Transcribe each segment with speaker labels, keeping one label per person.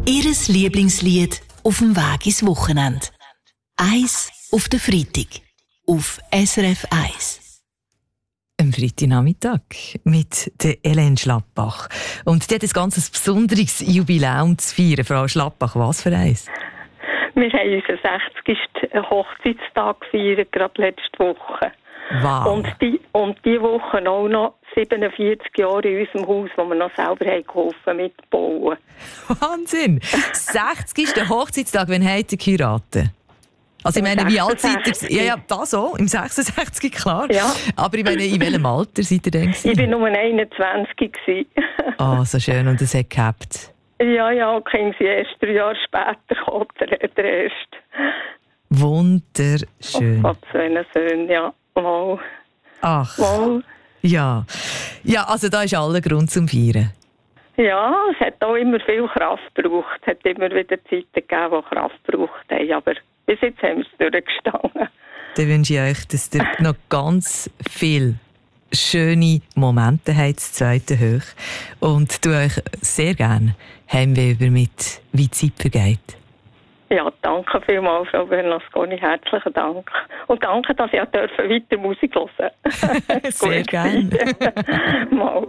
Speaker 1: Ihres Lieblingslied auf dem Weg ins Wochenende. Eins auf den Freitag. Auf SRF 1.
Speaker 2: Am Freitagnachmittag mit der Hélène Schlappach. Und die hat ein ganz besonderes Jubiläum zu feiern. Frau Schlappach, was für eins?
Speaker 3: Wir haben unseren 60. Hochzeitstag gefeiert, gerade letzte Woche.
Speaker 2: Wow.
Speaker 3: Und die Woche auch noch 47 Jahre in unserem Haus, wo wir noch selber haben geholfen mitbauen.
Speaker 2: Wahnsinn! 60. Hochzeitstag, wann habt ihr geheiratet? Also ich meine, wie alt seid ihr? Ja, das auch, im 66, klar. Ja. Aber ich meine, in welchem Alter seid ihr denn gewesen?
Speaker 3: Ich war nur 21 gewesen.
Speaker 2: Oh, so schön, und das hat gehabt.
Speaker 3: Ja, ging sie erst 3 Jahre später, kommt der erste.
Speaker 2: Wunderschön.
Speaker 3: Oh, so eine Söhne, ja. Wow.
Speaker 2: Ach.
Speaker 3: Wow.
Speaker 2: Ja. Ja, also da ist aller Grund zum Feiern.
Speaker 3: Ja, es hat auch immer viel Kraft gebraucht. Es hat immer wieder Zeiten gegeben, die Kraft gebraucht haben. Aber bis jetzt haben wir es durchgestanden.
Speaker 2: Dann wünsche ich euch, dass ihr noch ganz viele schöne Momente habt, das zweite Hoch. Und du euch sehr gerne heimweh über mit, wie die Zeit vergeht. Ja,
Speaker 3: danke vielmals, Frau Bernasconi. Herzlichen Dank. Und danke, dass ich auch weiter Musik hören durfte.
Speaker 2: Sehr gerne.
Speaker 3: Mal.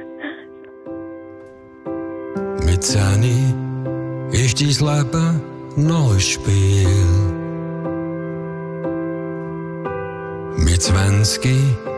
Speaker 4: Mit 10 ist dein Leben noch ein Spiel. Mit 20